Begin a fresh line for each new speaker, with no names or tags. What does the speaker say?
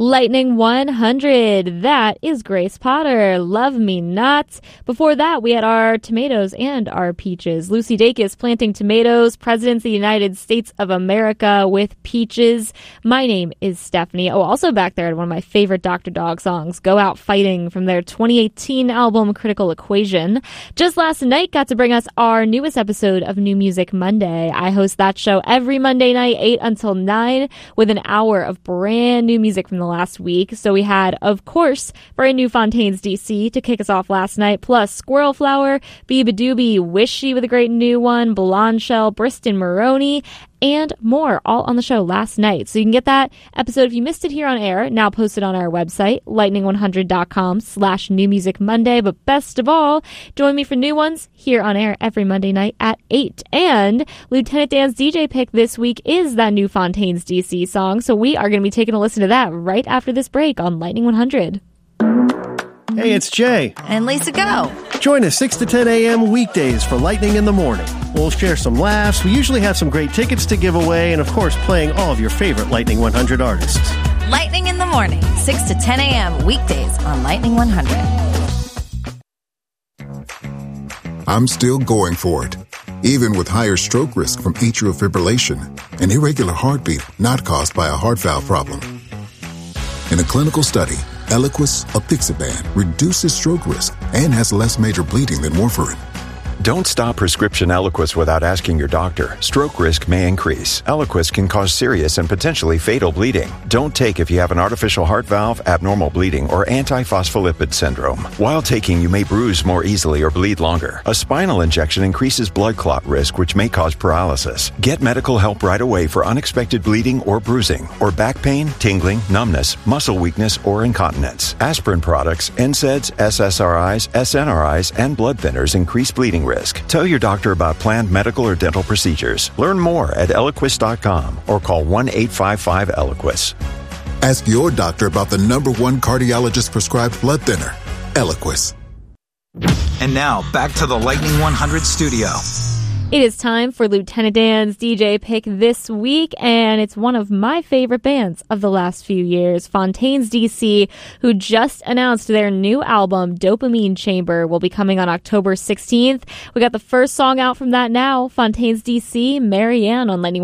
Lightning 100. That is Grace Potter. Love Me Not. Before that, we had our tomatoes and our peaches. Lucy Dacus planting tomatoes. Presidents of the United States of America with peaches. My name is Stephanie. Oh, also back there at one of my favorite Dr. Dog songs, Go Out Fighting, from their 2018 album Critical Equation. Just last night got to bring us our newest episode of New Music Monday. I host that show every Monday night, 8 until 9, with an hour of brand new music from the last week. So we had, of course, brand new Fontaines DC to kick us off last night, plus Squirrel Flower, Biba Doobie, Wishy with a great new one, Blonde Shell, Briston Maroney, and more, all on the show last night. So you can get that episode if you missed it here on air, now posted on our website, lightning100.com/New Music Monday. But best of all, join me for new ones here on air every Monday night at 8. And Lieutenant Dan's DJ pick this week is that new Fontaines DC song. So we are going to be taking a listen to that right after this break on Lightning 100.
Hey, it's Jay.
And Lisa Go.
Join us 6 to 10 a.m. weekdays for Lightning in the Morning. We'll share some laughs. We usually have some great tickets to give away, and of course, playing all of your favorite Lightning 100 artists.
Lightning in the Morning, 6 to 10 a.m. weekdays on Lightning 100.
I'm still going for it, even with higher stroke risk from atrial fibrillation, an irregular heartbeat not caused by a heart valve problem. In a clinical study, Eliquis apixaban reduces stroke risk and has less major bleeding than warfarin.
Don't stop prescription Eliquis without asking your doctor. Stroke risk may increase. Eliquis can cause serious and potentially fatal bleeding. Don't take if you have an artificial heart valve, abnormal bleeding, or antiphospholipid syndrome. While taking, you may bruise more easily or bleed longer. A spinal injection increases blood clot risk, which may cause paralysis. Get medical help right away for unexpected bleeding or bruising, or back pain, tingling, numbness, muscle weakness, or incontinence. Aspirin products, NSAIDs, SSRIs, SNRIs, and blood thinners increase bleeding risk. Tell your doctor about planned medical or dental procedures. Learn more at Eliquis.com or call 1-855-ELIQUIS.
Ask your doctor about the #1 cardiologist-prescribed blood thinner, Eliquis.
And now, back to the Lightning 100 studio.
It is time for Lieutenant Dan's DJ pick this week, and it's one of my favorite bands of the last few years, Fontaines DC, who just announced their new album, Dopamine Chamber, will be coming on October 16th. We got the first song out from that now, Fontaines DC, Marianne on Lightning